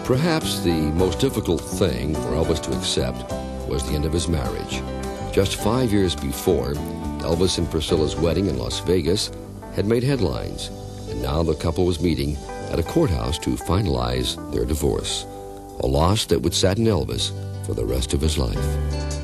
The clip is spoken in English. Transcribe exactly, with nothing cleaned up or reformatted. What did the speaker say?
Perhaps the most difficult thing for Elvis to accept was the end of his marriage. Just five years before, Elvis and Priscilla's wedding in Las Vegas had made headlines, and now the couple was meeting at a courthouse to finalize their divorce, a loss that would sadden Elvis for the rest of his life.